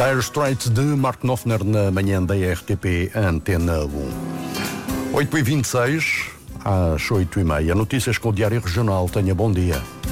Dire Straits de Mark Knopfler na manhã da RTP Antena 1. 8h26, às 8h30. Notícias com o Diário Regional. Tenha bom dia.